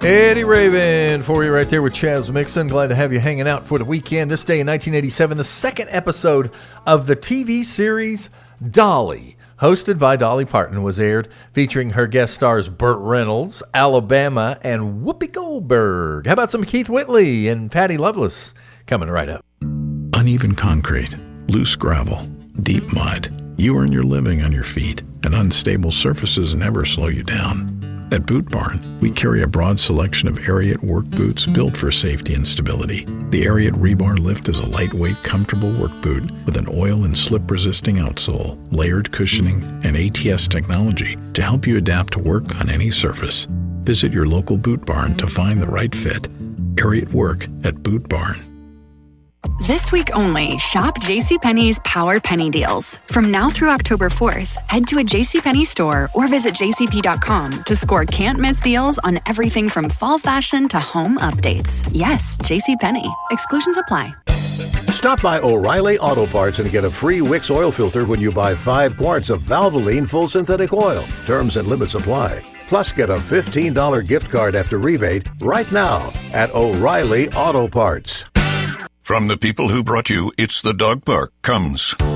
Eddie Raven for you right there with Chaz Mixon. Glad to have you hanging out for the weekend. This day in 1987, the second episode of the TV series Dolly, hosted by Dolly Parton, was aired, featuring her guest stars Burt Reynolds, Alabama, and Whoopi Goldberg. How about some Keith Whitley and Patty Loveless coming right up? Uneven concrete, loose gravel, deep mud. You earn your living on your feet, and unstable surfaces never slow you down. At Boot Barn, we carry a broad selection of Ariat work boots built for safety and stability. The Ariat Rebar Lift is a lightweight, comfortable work boot with an oil and slip-resisting outsole, layered cushioning, and ATS technology to help you adapt to work on any surface. Visit your local Boot Barn to find the right fit. Ariat Work at Boot Barn. This week only, shop JCPenney's Power Penny Deals. From now through October 4th, head to a JCPenney store or visit jcp.com to score can't-miss deals on everything from fall fashion to home updates. Yes, JCPenney. Exclusions apply. Stop by O'Reilly Auto Parts and get a free Wix oil filter when you buy 5 quarts of Valvoline Full Synthetic Oil. Terms and limits apply. Plus, get a $15 gift card after rebate right now at O'Reilly Auto Parts. From the people who brought you It's the Dog Park comes